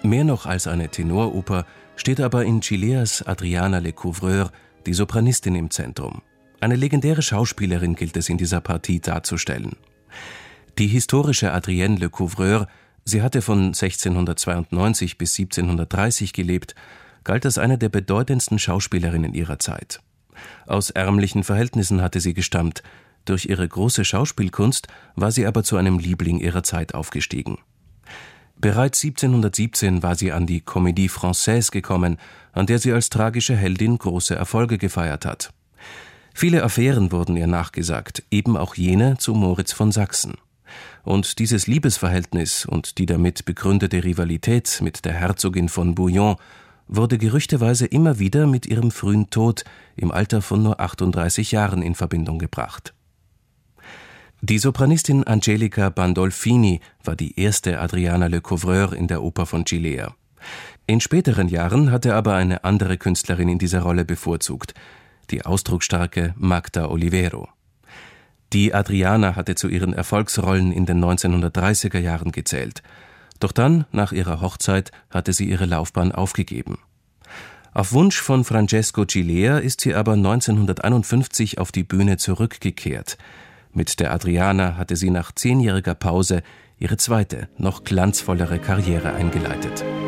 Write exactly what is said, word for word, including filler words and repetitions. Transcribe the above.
Mehr noch als eine Tenoroper steht aber in Gileas Adriana Lecouvreur die Sopranistin im Zentrum. Eine legendäre Schauspielerin gilt es in dieser Partie darzustellen. Die historische Adrienne Lecouvreur, sie hatte von sechzehnhundertzweiundneunzig bis siebzehnhundertdreißig gelebt, galt als eine der bedeutendsten Schauspielerinnen ihrer Zeit. Aus ärmlichen Verhältnissen hatte sie gestammt, durch ihre große Schauspielkunst war sie aber zu einem Liebling ihrer Zeit aufgestiegen. Bereits siebzehnhundertsiebzehn war sie an die Comédie Française gekommen, an der sie als tragische Heldin große Erfolge gefeiert hat. Viele Affären wurden ihr nachgesagt, eben auch jene zu Moritz von Sachsen. Und dieses Liebesverhältnis und die damit begründete Rivalität mit der Herzogin von Bouillon wurde gerüchteweise immer wieder mit ihrem frühen Tod im Alter von nur achtunddreißig Jahren in Verbindung gebracht. Die Sopranistin Angelica Pandolfini war die erste Adriana Lecouvreur in der Oper von Gilea. In späteren Jahren hatte aber eine andere Künstlerin in dieser Rolle bevorzugt, die ausdrucksstarke Magda Olivero. Die Adriana hatte zu ihren Erfolgsrollen in den neunzehnhundertdreißiger Jahren gezählt. Doch dann, nach ihrer Hochzeit, hatte sie ihre Laufbahn aufgegeben. Auf Wunsch von Francesco Gilea ist sie aber neunzehnhunderteinundfünfzig auf die Bühne zurückgekehrt. Mit der Adriana hatte sie nach zehnjähriger Pause ihre zweite, noch glanzvollere Karriere eingeleitet.